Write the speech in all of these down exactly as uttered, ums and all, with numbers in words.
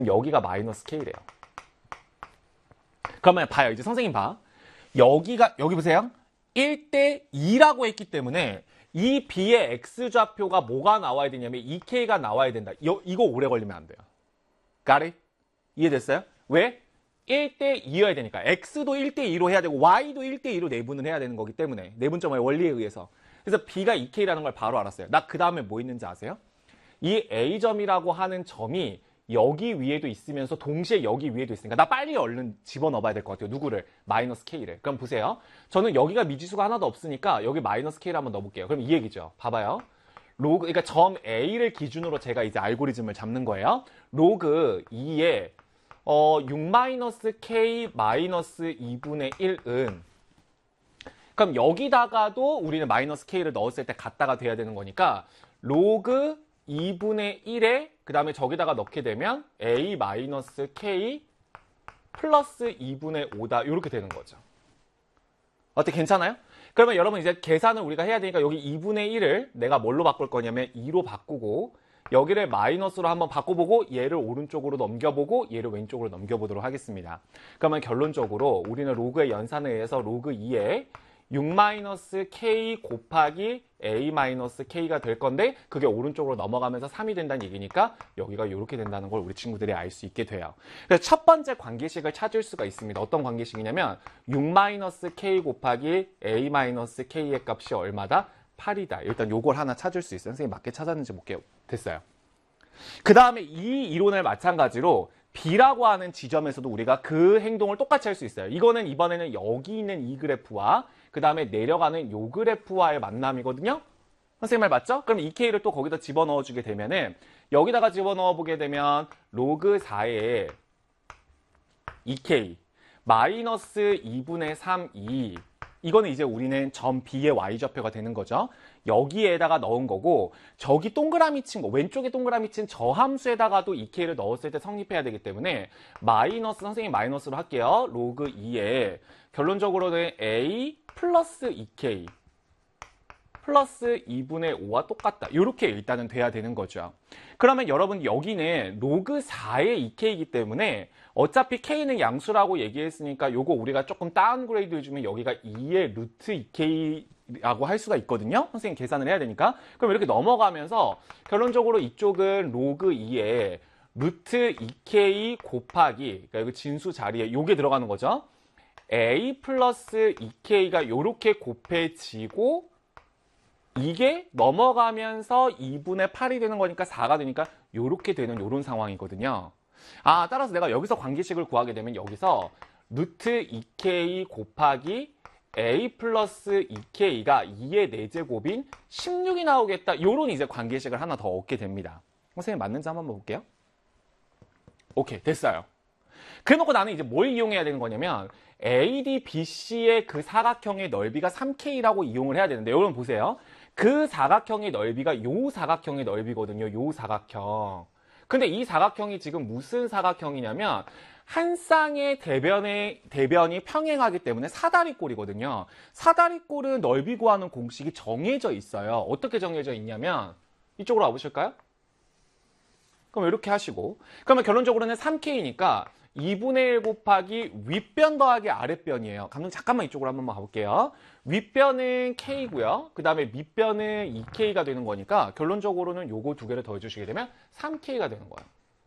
여기가 마이너스 K래요. 그러면 봐요. 이제 선생님 봐. 여기가, 여기 보세요. 일 대 이라고 했기 때문에 이 B의 X좌표가 뭐가 나와야 되냐면 이 K가 나와야 된다. 여, 이거 오래 걸리면 안 돼요. Got it? 이해됐어요? 왜? 일 대 이여야 되니까. X도 일 대 이로 해야 되고 Y도 일 대 이로 내분은 해야 되는 거기 때문에. 내분점의 원리에 의해서. 그래서 B가 이 K라는 걸 바로 알았어요. 나 그 다음에 뭐 있는지 아세요? 이 A점이라고 하는 점이 여기 위에도 있으면서 동시에 여기 위에도 있으니까 나 빨리 얼른 집어넣어봐야 될 것 같아요. 누구를? 마이너스 K를. 그럼 보세요. 저는 여기가 미지수가 하나도 없으니까 여기 마이너스 K를 한번 넣어볼게요. 그럼 이 얘기죠. 봐봐요. 로그, 그러니까 점 A를 기준으로 제가 이제 알고리즘을 잡는 거예요. 로그 이에 어, 육 마이너스 K 마이너스 이분의 일은 그럼 여기다가도 우리는 마이너스 K를 넣었을 때 같다가 돼야 되는 거니까 로그 이분의 일에 그 다음에 저기다가 넣게 되면 A 마이너스 K 플러스 이분의 오다 이렇게 되는 거죠. 어때? 괜찮아요? 그러면 여러분 이제 계산을 우리가 해야 되니까 여기 이분의 일을 내가 뭘로 바꿀 거냐면 이로 바꾸고 여기를 마이너스로 한번 바꿔보고 얘를 오른쪽으로 넘겨보고 얘를 왼쪽으로 넘겨보도록 하겠습니다. 그러면 결론적으로 우리는 로그의 연산에 의해서 로그 이에 육 마이너스 K 곱하기 A 마이너스 K가 될 건데 그게 오른쪽으로 넘어가면서 삼이 된다는 얘기니까 여기가 이렇게 된다는 걸 우리 친구들이 알 수 있게 돼요. 그래서 첫 번째 관계식을 찾을 수가 있습니다. 어떤 관계식이냐면 육 마이너스 K 곱하기 A 마이너스 K의 값이 얼마다? 팔이다. 일단 요걸 하나 찾을 수 있어요. 선생님 맞게 찾았는지 볼게요. 됐어요. 그 다음에 이 이론을 마찬가지로 B라고 하는 지점에서도 우리가 그 행동을 똑같이 할 수 있어요. 이거는 이번에는 여기 있는 이 그래프와 그 다음에 내려가는 요 그래프와의 만남이거든요. 선생님 말 맞죠? 그럼 이 K를 또 거기다 집어넣어 주게 되면은 여기다가 집어넣어 보게 되면 로그 사에 이 K 마이너스 이분의 삼, 이 이거는 이제 우리는 점 B의 Y좌표가 되는 거죠. 여기에다가 넣은 거고 저기 동그라미 친 거, 왼쪽에 동그라미 친 저 함수에다가도 이 K를 넣었을 때 성립해야 되기 때문에 마이너스, 선생님 마이너스로 할게요. 로그 이에 결론적으로는 A 플러스 이 K 플러스 이분의 오와 똑같다. 이렇게 일단은 돼야 되는 거죠. 그러면 여러분 여기는 로그 사의 이 K이기 때문에 어차피 K는 양수라고 얘기했으니까 요거 우리가 조금 다운그레이드 해주면 여기가 이의 루트 이 K라고 할 수가 있거든요. 선생님 계산을 해야 되니까. 그럼 이렇게 넘어가면서 결론적으로 이쪽은 로그 이에 루트 이 K 곱하기 그러니까 여기 진수 자리에 요게 들어가는 거죠. A 플러스 이 K가 요렇게 곱해지고 이게 넘어가면서 이분의 팔이 되는 거니까 사가 되니까 요렇게 되는 요런 상황이거든요. 아, 따라서 내가 여기서 관계식을 구하게 되면 여기서 루트 이 K 곱하기 A 플러스 이 K가 이의 네 제곱인 십육이 나오겠다. 요런 이제 관계식을 하나 더 얻게 됩니다. 선생님 맞는지 한번 볼게요. 오케이, 됐어요. 그래놓고 나는 이제 뭘 이용해야 되는 거냐면 에이 디 비 씨의 그 사각형의 넓이가 삼 K라고 이용을 해야 되는데 여러분 보세요. 그 사각형의 넓이가 요 사각형의 넓이거든요. 요 사각형. 근데 이 사각형이 지금 무슨 사각형이냐면 한 쌍의 대변의, 대변이 평행하기 때문에 사다리꼴이거든요. 사다리꼴은 넓이 구하는 공식이 정해져 있어요. 어떻게 정해져 있냐면 이쪽으로 와보실까요? 그럼 이렇게 하시고 그러면 결론적으로는 삼 K니까 이분의 일 곱하기 윗변 더하기 아랫변이에요. 감독님 잠깐만 이쪽으로 한번 가볼게요. 윗변은 K고요. 그 다음에 밑변은 이 K가 되는 거니까 결론적으로는 요거 두 개를 더해주시게 되면 삼 K가 되는 거예요.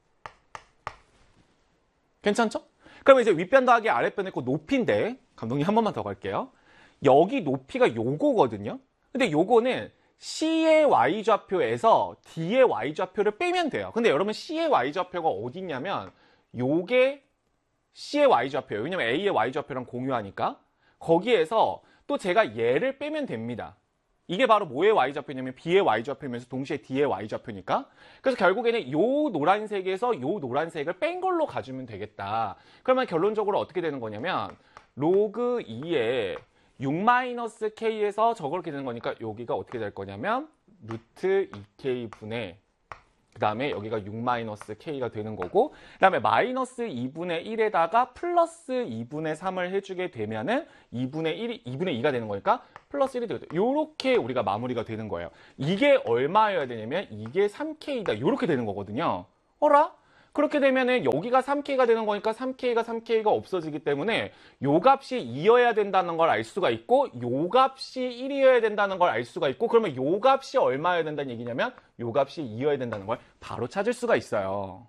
괜찮죠? 그러면 이제 윗변 더하기 아랫변의 그 높이인데 감독님 한 번만 더 갈게요. 여기 높이가 요거거든요. 근데 요거는 C의 Y좌표에서 D의 Y좌표를 빼면 돼요. 근데 여러분 C의 Y좌표가 어디 있냐면 요게 C의 Y좌표예요. 왜냐면 A의 Y좌표랑 공유하니까. 거기에서 또 제가 얘를 빼면 됩니다. 이게 바로 뭐의 Y좌표냐면 B의 Y좌표면서 동시에 D의 Y좌표니까. 그래서 결국에는 요 노란색에서 요 노란색을 뺀 걸로 가주면 되겠다. 그러면 결론적으로 어떻게 되는 거냐면 로그 이에 육 마이너스 K에서 저렇게 되는 거니까 여기가 어떻게 될 거냐면 루트 이 K 분의 그 다음에 여기가 육 마이너스 K가 되는 거고 그 다음에 마이너스 이분의 일에다가 플러스 이분의 삼을 해주게 되면은 이분의 일이 이분의 이가 되는 거니까 플러스 일이 되거든요. 요렇게 우리가 마무리가 되는 거예요. 이게 얼마여야 되냐면 이게 삼 K다. 요렇게 되는 거거든요. 어라? 그렇게 되면은 여기가 삼 케이가 되는 거니까 삼 케이가 삼 케이가 없어지기 때문에 요 값이 이여야 된다는 걸 알 수가 있고 요 값이 일이어야 된다는 걸 알 수가 있고 그러면 요 값이 얼마여야 된다는 얘기냐면 요 값이 이여야 된다는 걸 바로 찾을 수가 있어요.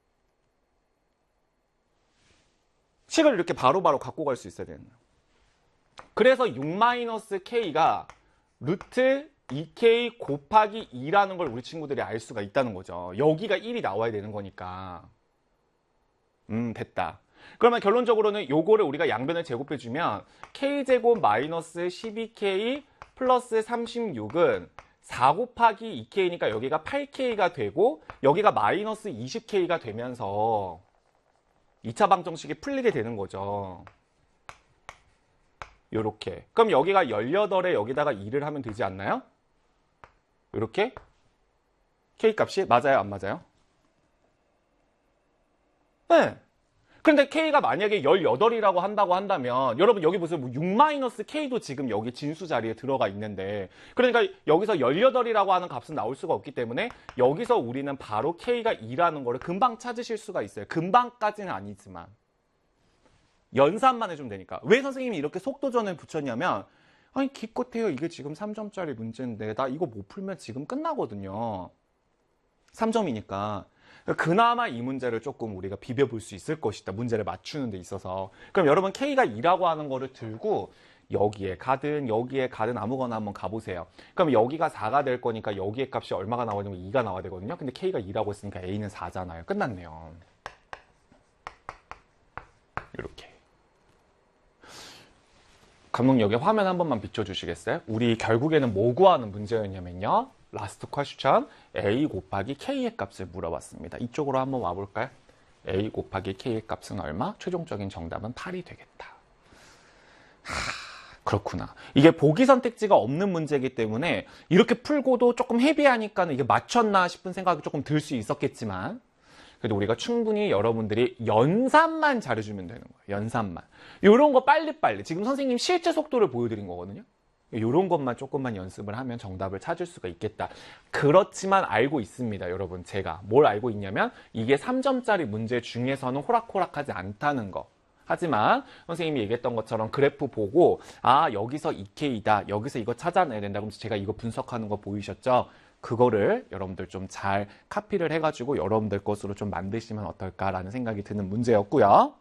식을 이렇게 바로바로 바로 갖고 갈 수 있어야 되는 거예요. 그래서 육 마이너스 K가 루트 이 케이 곱하기 이라는 걸 우리 친구들이 알 수가 있다는 거죠. 여기가 일이 나와야 되는 거니까. 음, 됐다. 그러면 결론적으로는 요거를 우리가 양변을 제곱해주면 K제곱 마이너스 십이 케이 플러스 삼십육은 사 곱하기 이 케이니까 여기가 팔 케이가 되고 여기가 마이너스 이십 케이가 되면서 이 차 방정식이 풀리게 되는 거죠. 요렇게. 그럼 여기가 십팔에 여기다가 이를 하면 되지 않나요? 요렇게. K 값이 맞아요? 안 맞아요? 네. 근데 K가 만약에 십팔이라고 한다고 한다면 여러분 여기 보세요. 뭐 육 마이너스 K도 지금 여기 진수 자리에 들어가 있는데 그러니까 여기서 십팔이라고 하는 값은 나올 수가 없기 때문에 여기서 우리는 바로 K가 이라는 거를 금방 찾으실 수가 있어요. 금방까지는 아니지만. 연산만 해주면 되니까. 왜 선생님이 이렇게 속도전을 붙였냐면 아니 기껏해요. 이게 지금 삼 점짜리 문제인데 나 이거 못 풀면 지금 끝나거든요. 삼 점이니까. 그나마 이 문제를 조금 우리가 비벼볼 수 있을 것이다. 문제를 맞추는 데 있어서. 그럼 여러분 K가 이라고 하는 거를 들고 여기에 가든 여기에 가든 아무거나 한번 가보세요. 그럼 여기가 사가 될 거니까 여기에 값이 얼마가 나와야 되면 이가 나와야 되거든요. 근데 K가 이라고 했으니까 A는 사잖아요. 끝났네요. 이렇게. 감독님 여기 화면 한 번만 비춰주시겠어요? 우리 결국에는 뭐 구하는 문제였냐면요. 라스트 퀘스천 A 곱하기 K의 값을 물어봤습니다. 이쪽으로 한번 와볼까요? A 곱하기 K의 값은 얼마? 최종적인 정답은 팔이 되겠다. 하, 그렇구나. 이게 보기 선택지가 없는 문제이기 때문에 이렇게 풀고도 조금 헤비하니까 이게 맞췄나 싶은 생각이 조금 들 수 있었겠지만 그래도 우리가 충분히 여러분들이 연산만 잘해주면 되는 거예요. 연산만. 이런 거 빨리빨리. 지금 선생님 실제 속도를 보여드린 거거든요. 이런 것만 조금만 연습을 하면 정답을 찾을 수가 있겠다. 그렇지만 알고 있습니다. 여러분 제가 뭘 알고 있냐면 이게 삼 점짜리 문제 중에서는 호락호락하지 않다는 거. 하지만 선생님이 얘기했던 것처럼 그래프 보고 아 여기서 이 케이다. 여기서 이거 찾아내야 된다. 그럼 제가 이거 분석하는 거 보이셨죠? 그거를 여러분들 좀 잘 카피를 해가지고 여러분들 것으로 좀 만드시면 어떨까라는 생각이 드는 문제였고요.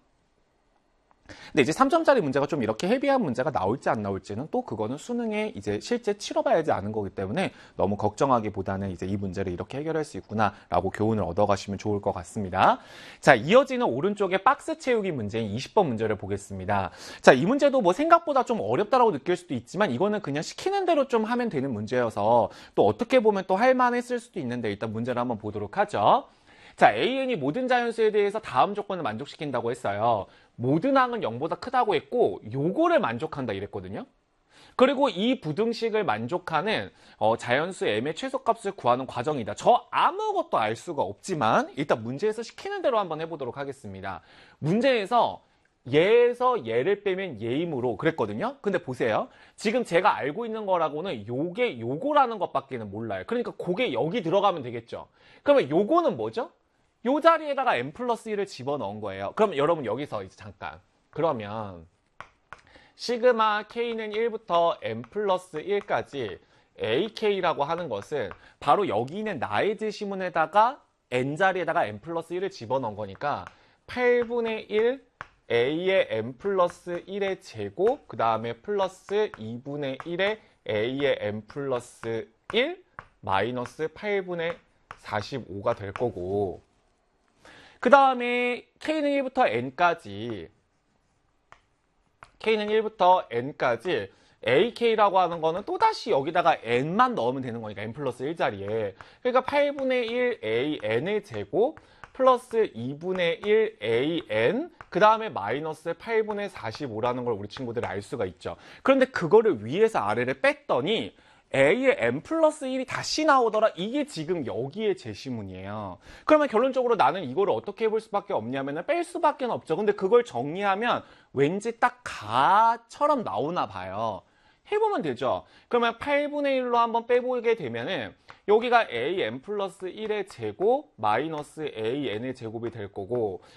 근데 이제 삼 점짜리 문제가 좀 이렇게 헤비한 문제가 나올지 안 나올지는 또 그거는 수능에 이제 실제 치러봐야지 아는 거기 때문에 너무 걱정하기보다는 이제 이 문제를 이렇게 해결할 수 있구나라고 교훈을 얻어가시면 좋을 것 같습니다. 자, 이어지는 오른쪽에 박스 채우기 문제인 이십 번 문제를 보겠습니다. 자, 이 문제도 뭐 생각보다 좀 어렵다라고 느낄 수도 있지만 이거는 그냥 시키는 대로 좀 하면 되는 문제여서 또 어떻게 보면 또 할만했을 수도 있는데 일단 문제를 한번 보도록 하죠. 자, 에이엔이 모든 자연수에 대해서 다음 조건을 만족시킨다고 했어요. 모든 항은 영보다 크다고 했고 요거를 만족한다 이랬거든요. 그리고 이 부등식을 만족하는 어, 자연수 m의 최소값을 구하는 과정이다. 저 아무것도 알 수가 없지만 일단 문제에서 시키는 대로 한번 해보도록 하겠습니다. 문제에서 얘에서 얘를 빼면 얘이므로 그랬거든요. 근데 보세요. 지금 제가 알고 있는 거라고는 요게 요거라는 것밖에는 몰라요. 그러니까 그게 여기 들어가면 되겠죠. 그러면 요거는 뭐죠? 요 자리에다가 n 플러스 일을 집어넣은 거예요. 그럼 여러분 여기서 이제 잠깐 그러면 시그마 k는 일부터 n 플러스 일까지 에이케이라고 하는 것은 바로 여기 있는 나의 지시문에다가 n 자리에다가 n 플러스 일을 집어넣은 거니까 팔분의 일 a의 n 플러스 일의 제곱 그 다음에 플러스 이분의 일의 a의 n 플러스 일 마이너스 팔분의 사십오가 될 거고 그 다음에 k는 일부터 n까지 k는 일부터 n까지 에이케이라고 하는 거는 또다시 여기다가 n만 넣으면 되는 거니까 n 플러스 일 자리에 그러니까 팔분의 일 an의 제곱 플러스 이분의 일 an 그 다음에 마이너스 팔분의 사십오라는 걸 우리 친구들이 알 수가 있죠. 그런데 그거를 위에서 아래를 뺐더니 a의 n 플러스 일이 다시 나오더라. 이게 지금 여기에 제시문이에요. 그러면 결론적으로 나는 이거를 어떻게 해볼 수밖에 없냐면 뺄 수밖에 없죠. 근데 그걸 정리하면 왠지 딱 가처럼 나오나 봐요. 해보면 되죠. 그러면 팔분의 일로 한번 빼보게 되면은 여기가 a n 플러스 일의 제곱 마이너스 a n의 제곱이 될 거고